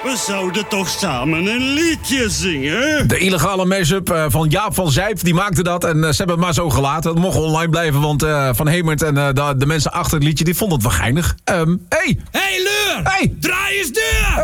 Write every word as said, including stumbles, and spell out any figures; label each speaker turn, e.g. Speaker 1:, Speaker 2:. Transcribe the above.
Speaker 1: We zouden toch samen een liedje zingen?
Speaker 2: De illegale mashup uh, van Jaap van Zijp, die maakte dat. En uh, ze hebben het maar zo gelaten. Het mocht online blijven, want uh, Van Hemert en uh, de, de mensen achter het liedje... die vonden het wel geinig. Um, hey!
Speaker 3: Hey, Leur!
Speaker 2: Hey!
Speaker 3: Draai eens deur!